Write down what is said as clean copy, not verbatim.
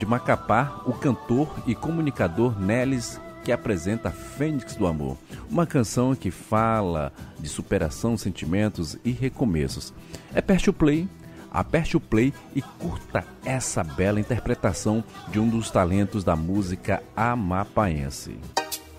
de Macapá, o cantor e comunicador Nelis, que apresenta Fênix do Amor, uma canção que fala de superação, sentimentos e recomeços. Aperte o play e curta essa bela interpretação de um dos talentos da música amapaense.